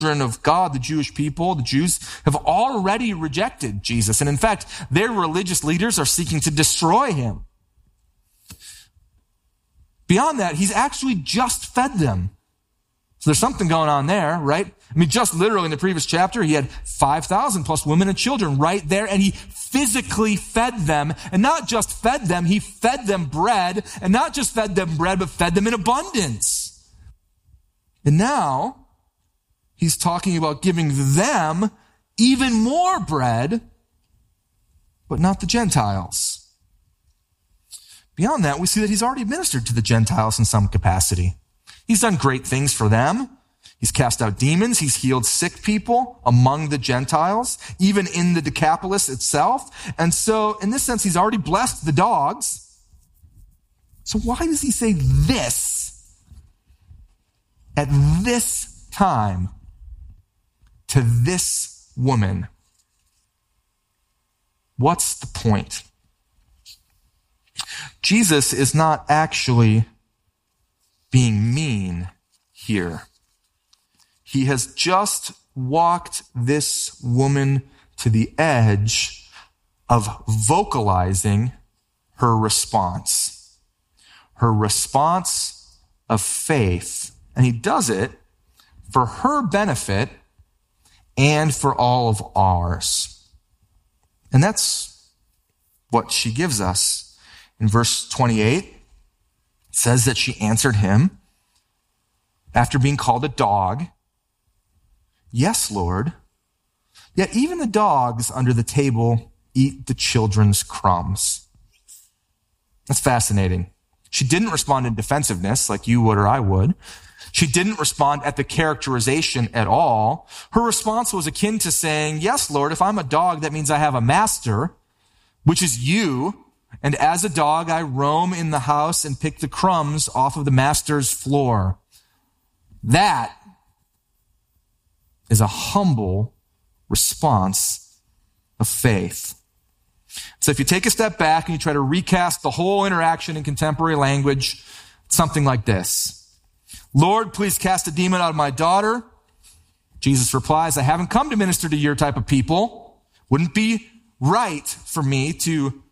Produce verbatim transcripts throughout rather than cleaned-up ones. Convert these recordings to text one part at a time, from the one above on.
of God, the Jewish people, the Jews, have already rejected Jesus. And in fact, their religious leaders are seeking to destroy him. Beyond that, he's actually just fed them. So there's something going on there, right? I mean, just literally in the previous chapter, he had five thousand plus women and children right there, and he physically fed them. And not just fed them, he fed them bread, and not just fed them bread, but fed them in abundance. And now, he's talking about giving them even more bread, but not the Gentiles. Beyond that, we see that he's already ministered to the Gentiles in some capacity. He's done great things for them. He's cast out demons. He's healed sick people among the Gentiles, even in the Decapolis itself. And so, in this sense, he's already blessed the dogs. So why does he say this at this time to this woman? What's the point? Jesus is not actually being mean here. He has just walked this woman to the edge of vocalizing her response. Her response of faith. And he does it for her benefit and for all of ours. And that's what she gives us. In verse twenty-eight, it says that she answered him after being called a dog. Yes, Lord. Yet even the dogs under the table eat the children's crumbs. That's fascinating. She didn't respond in defensiveness like you would or I would. She didn't respond at the characterization at all. Her response was akin to saying, yes, Lord, if I'm a dog, that means I have a master, which is you. And as a dog, I roam in the house and pick the crumbs off of the master's floor. That is a humble response of faith. So if you take a step back and you try to recast the whole interaction in contemporary language, it's something like this. Lord, please cast a demon out of my daughter. Jesus replies, I haven't come to minister to your type of people. Wouldn't be right for me to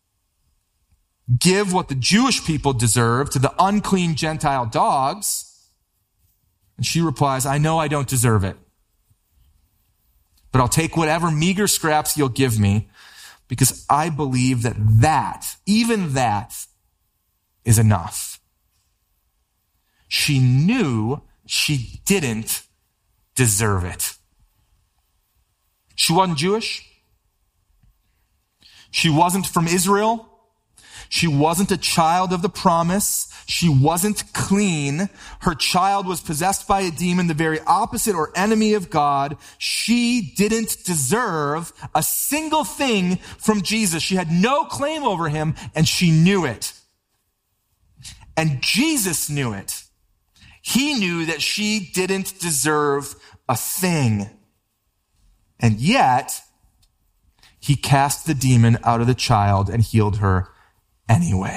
give what the Jewish people deserve to the unclean Gentile dogs. And she replies, I know I don't deserve it, but I'll take whatever meager scraps you'll give me because I believe that that, even that, is enough. She knew she didn't deserve it. She wasn't Jewish. She wasn't from Israel. She wasn't a child of the promise. She wasn't clean. Her child was possessed by a demon, the very opposite or enemy of God. She didn't deserve a single thing from Jesus. She had no claim over him, and she knew it. And Jesus knew it. He knew that she didn't deserve a thing. And yet, he cast the demon out of the child and healed her anyway.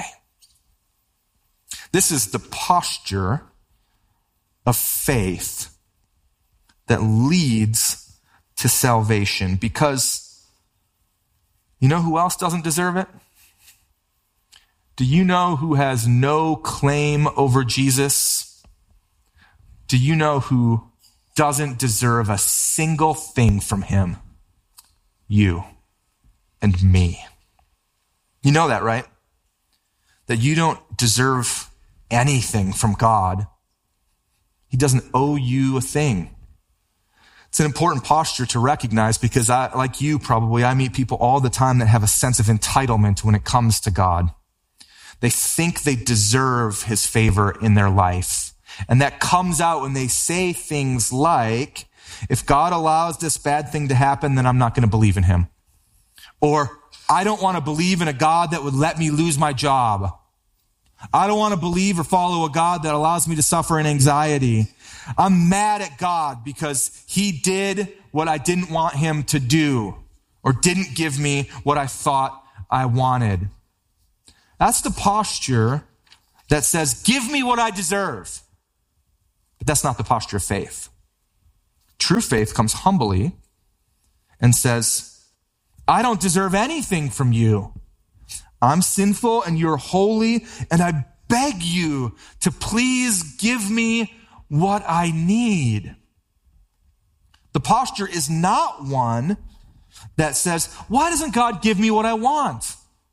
This is the posture of faith that leads to salvation, because you know who else doesn't deserve it? Do you know who has no claim over Jesus? Do you know who doesn't deserve a single thing from him? You and me. You know that, right? That you don't deserve anything from God. He doesn't owe you a thing. It's an important posture to recognize, because I, like you probably, I meet people all the time that have a sense of entitlement when it comes to God. They think they deserve his favor in their life. And that comes out when they say things like, if God allows this bad thing to happen, then I'm not going to believe in him. Or, I don't want to believe in a God that would let me lose my job. I don't want to believe or follow a God that allows me to suffer in anxiety. I'm mad at God because he did what I didn't want him to do, or didn't give me what I thought I wanted. That's the posture that says, give me what I deserve. But that's not the posture of faith. True faith comes humbly and says, I don't deserve anything from you. I'm sinful and you're holy, and I beg you to please give me what I need. The posture is not one that says, why doesn't God give me what I want?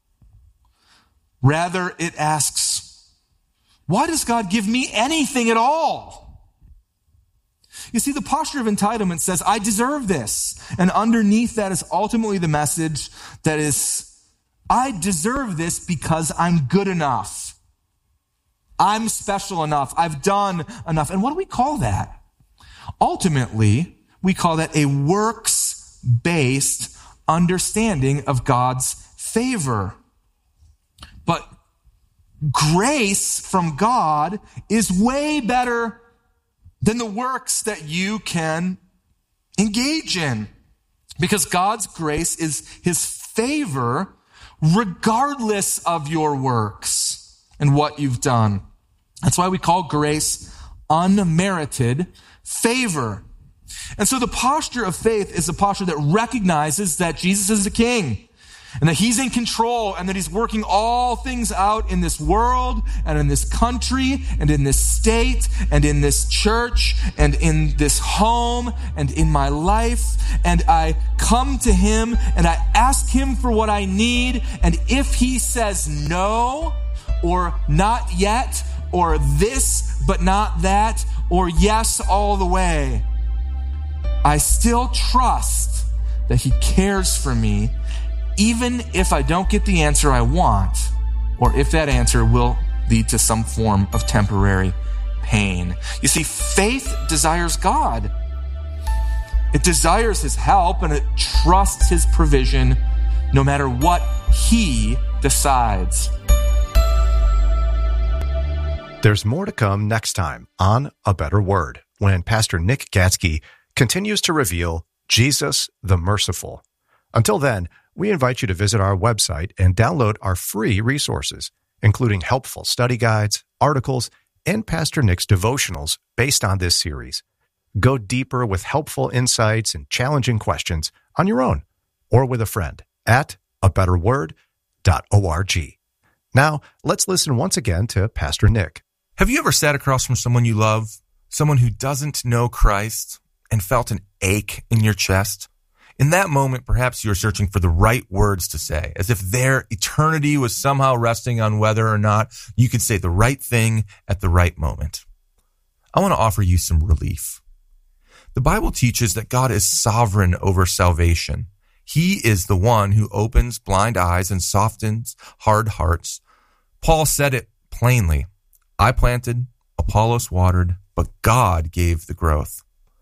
Rather, it asks, why does God give me anything at all? You see, the posture of entitlement says, I deserve this. And underneath that is ultimately the message that is, I deserve this because I'm good enough. I'm special enough. I've done enough. And what do we call that? Ultimately, we call that a works-based understanding of God's favor. But grace from God is way better than the works that you can engage in. Because God's grace is his favor regardless of your works and what you've done. That's why we call grace unmerited favor. And so the posture of faith is a posture that recognizes that Jesus is the king and that he's in control and that he's working all things out in this world and in this country and in this state and in this church and in this home and in my life. And I come to him and I ask him for what I need. And if he says no, or not yet, or this but not that, or yes all the way, I still trust that he cares for me, even if I don't get the answer I want, or if that answer will lead to some form of temporary pain. You see, faith desires God. It desires his help, and it trusts his provision no matter what he decides. There's more to come next time on A Better Word, when Pastor Nick Gatzke continues to reveal Jesus the Merciful. Until then, we invite you to visit our website and download our free resources, including helpful study guides, articles, and Pastor Nick's devotionals based on this series. Go deeper with helpful insights and challenging questions on your own or with a friend at a better word dot org. Now, let's listen once again to Pastor Nick. Have you ever sat across from someone you love, someone who doesn't know Christ, and felt an ache in your chest? In that moment, perhaps you're searching for the right words to say, as if their eternity was somehow resting on whether or not you could say the right thing at the right moment. I want to offer you some relief. The Bible teaches that God is sovereign over salvation. He is the one who opens blind eyes and softens hard hearts. Paul said it plainly. I planted, Apollos watered, but God gave the growth.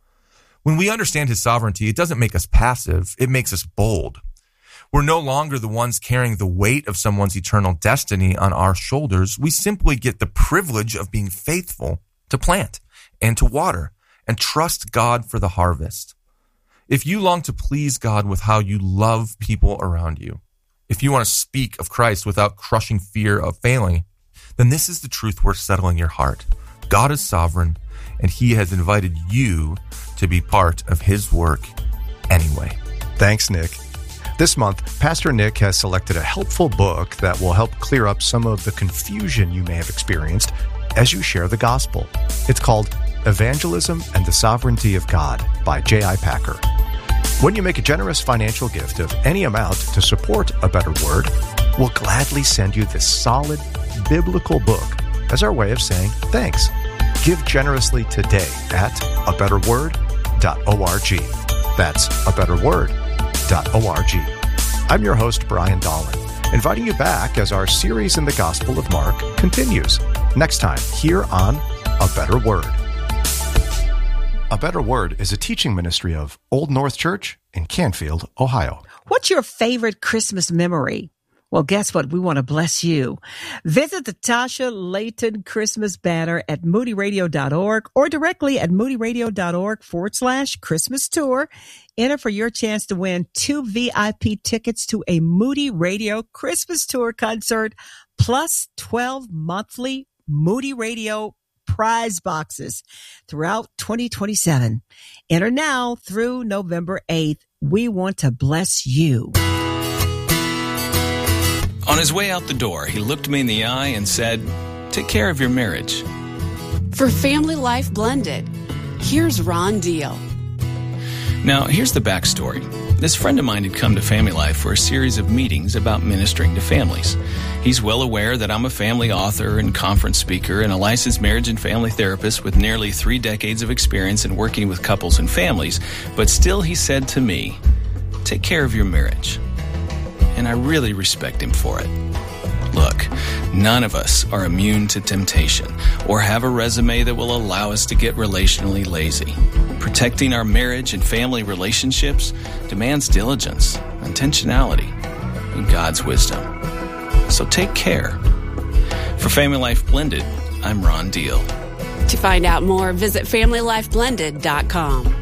When we understand his sovereignty, it doesn't make us passive, it makes us bold. We're no longer the ones carrying the weight of someone's eternal destiny on our shoulders. We simply get the privilege of being faithful to plant and to water and trust God for the harvest. If you long to please God with how you love people around you, if you want to speak of Christ without crushing fear of failing, then this is the truth worth settling your heart. God is sovereign, and he has invited you to be part of his work anyway. Thanks, Nick. This month, Pastor Nick has selected a helpful book that will help clear up some of the confusion you may have experienced as you share the gospel. It's called Evangelism and the Sovereignty of God by J I Packer. When you make a generous financial gift of any amount to support A Better Word, we'll gladly send you this solid biblical book as our way of saying thanks. Give generously today at a better word dot org. That's a better word dot org. I'm your host, Brian Dolan, inviting you back as our series in the Gospel of Mark continues next time here on A Better Word. A Better Word is a teaching ministry of Old North Church in Canfield, Ohio. What's your favorite Christmas memory? Well, guess what? We want to bless you. Visit the Tasha Layton Christmas banner at moody radio dot org or directly at moody radio dot org forward slash Christmas tour. Enter for your chance to win two V I P tickets to a Moody Radio Christmas tour concert plus twelve monthly Moody Radio prize boxes throughout twenty twenty-seven. Enter now through November eighth. We want to bless you. On his way out the door, he looked me in the eye and said, "Take care of your marriage." For Family Life Blended, here's Ron Deal. Now, here's the backstory. This friend of mine had come to Family Life for a series of meetings about ministering to families. He's well aware that I'm a family author and conference speaker and a licensed marriage and family therapist with nearly three decades of experience in working with couples and families, but still he said to me, "Take care of your marriage." And I really respect him for it. Look, none of us are immune to temptation or have a resume that will allow us to get relationally lazy. Protecting our marriage and family relationships demands diligence, intentionality, and God's wisdom. So take care. For Family Life Blended, I'm Ron Deal. To find out more, visit family life blended dot com.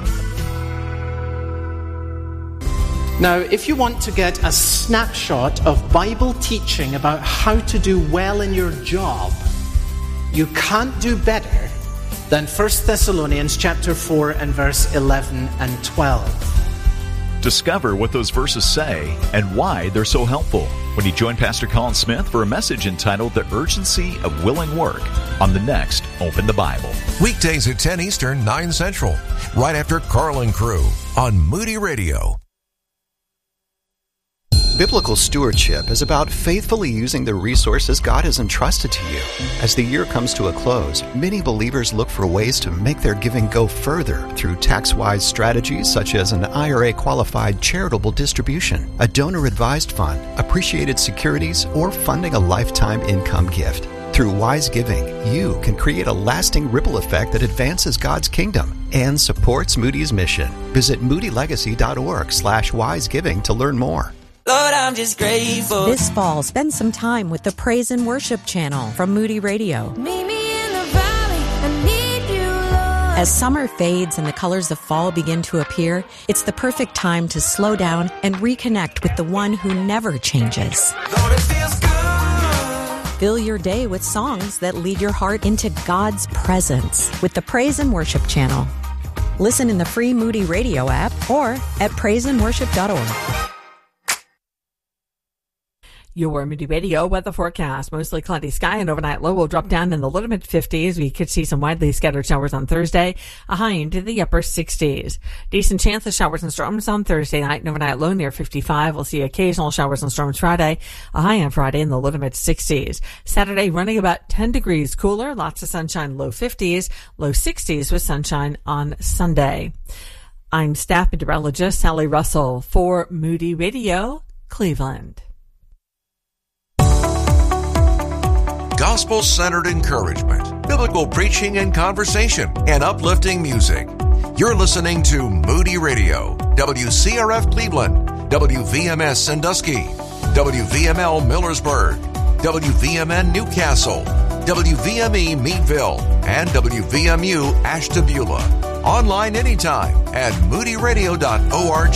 Now, if you want to get a snapshot of Bible teaching about how to do well in your job, you can't do better than First Thessalonians chapter four and verse eleven and twelve. Discover what those verses say and why they're so helpful when you join Pastor Colin Smith for a message entitled The Urgency of Willing Work on the next Open the Bible. Weekdays at ten Eastern, nine Central, right after Carlin Crew on Moody Radio. Biblical stewardship is about faithfully using the resources God has entrusted to you. As the year comes to a close, many believers look for ways to make their giving go further through tax-wise strategies such as an I R A-qualified charitable distribution, a donor-advised fund, appreciated securities, or funding a lifetime income gift. Through wise giving, you can create a lasting ripple effect that advances God's kingdom and supports Moody's mission. Visit moody legacy dot org slash wise giving to learn more. Lord, I'm just grateful. This fall, spend some time with the Praise and Worship channel from Moody Radio. Meet me in the valley, I need you, Lord. As summer fades and the colors of fall begin to appear, it's the perfect time to slow down and reconnect with the one who never changes. Lord, it feels good. Fill your day with songs that lead your heart into God's presence with the Praise and Worship channel. Listen in the free Moody Radio app or at praise and worship dot org. Your Moody Radio weather forecast. Mostly cloudy sky and overnight low will drop down in the low to mid fifties. We could see some widely scattered showers on Thursday, a high into the upper sixties. Decent chance of showers and storms on Thursday night and overnight low near fifty-five. We'll see occasional showers and storms Friday, a high on Friday in the low to mid sixties. Saturday running about ten degrees cooler, lots of sunshine, low fifties, low sixties with sunshine on Sunday. I'm staff meteorologist Sally Russell for Moody Radio, Cleveland. Gospel-centered encouragement, biblical preaching and conversation, and uplifting music. You're listening to Moody Radio, W C R F Cleveland, W V M S Sandusky, W V M L Millersburg, W V M N Newcastle, W V M E Meadville, and W V M U Ashtabula. Online anytime at moody radio dot org.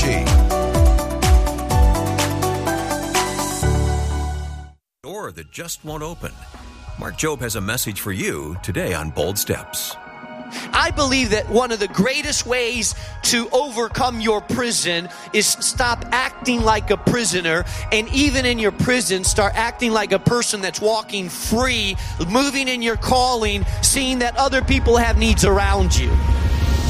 Door that just won't open. Mark Jobe has a message for you today on Bold Steps. I believe that one of the greatest ways to overcome your prison is stop acting like a prisoner, and even in your prison, start acting like a person that's walking free, moving in your calling, seeing that other people have needs around you.